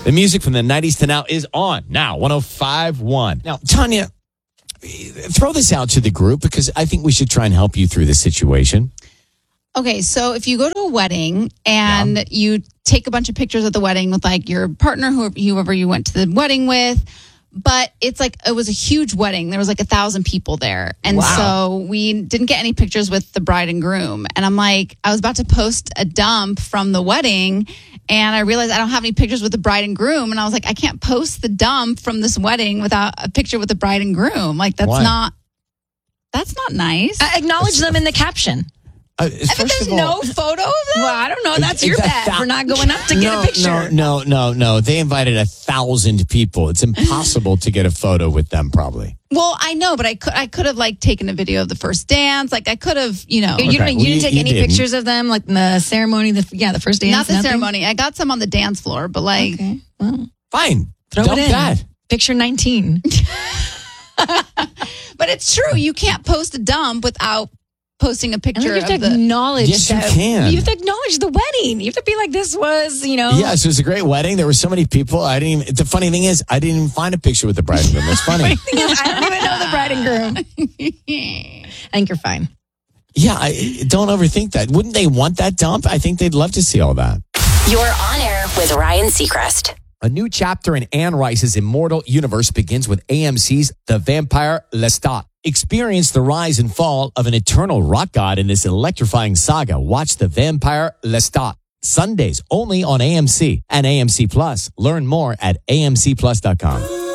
The music from the 90s to now is on. Now, 105.1. Now, Tanya, throw this out to the group because I think we should try and help you through this situation. Okay, so if you go to a wedding and you take a bunch of pictures at the wedding with like your partner, whoever you went to the wedding with, but it's like it was a huge wedding. There was like 1,000 people there. And so we didn't get any pictures with the bride and groom. And I'm like, I was about to post a dump from the wedding and I realized I don't have any pictures with the bride and groom. And I was like, I can't post the dump from this wedding without a picture with the bride and groom. Like that's not nice. Acknowledge them in the caption. There's no photo of them? Well, I don't know. That's your bad for not going up to get a picture. No. They invited 1,000 people. It's impossible to get a photo with them, probably. Well, I know, but I could have like taken a video of the first dance. Like I could have, You didn't take any pictures of them, like in the ceremony. The first dance. Not the ceremony. I got some on the dance floor, but like, fine, throw Dump it in. That. Picture 19. But it's true. You can't post a dump without posting a picture. You have to acknowledge. Yes, you can. You have to acknowledge the wedding. You have to be like, this was, Yes, it was a great wedding. There were so many people. The funny thing is, I didn't even find a picture with the bride and groom. That's funny. I don't even know the bride and groom. I think you're fine. Yeah, don't overthink that. Wouldn't they want that dump? I think they'd love to see all that. You're on air with Ryan Seacrest. A new chapter in Anne Rice's immortal universe begins with AMC's The Vampire Lestat. Experience the rise and fall of an eternal rock god in this electrifying saga. Watch The Vampire Lestat. Sundays only on AMC and AMC Plus. Learn more at amcplus.com.